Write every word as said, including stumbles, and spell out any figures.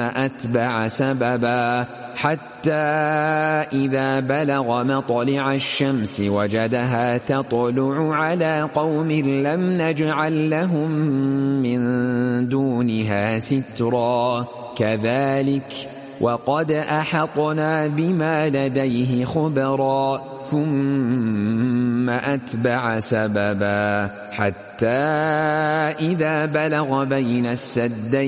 أتبع سببا حتى إذا بلغ مطلع الشمس وجدها تطلع على قوم لم نجعل لهم من دونها سترا كذلك وقد أحطنا بما لديه خبرا ثم أتبع سببا حتى إذا بلغ بين السدين